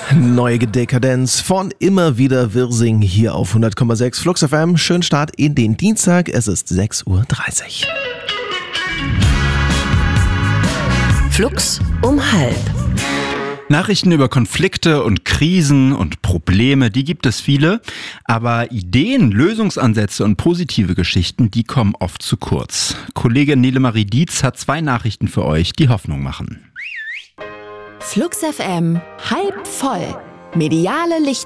Neue Dekadenz von immer wieder Wirsing hier auf 100,6 Flux FM. Schönen Start in den Dienstag. Es ist 6:30 Uhr. Flux um 12:30. Nachrichten über Konflikte und Krisen und Probleme, die gibt es viele. Aber Ideen, Lösungsansätze und positive Geschichten, die kommen oft zu kurz. Kollegin Nele Marie Dietz hat 2 Nachrichten für euch, die Hoffnung machen. Flux FM halb voll. Mediale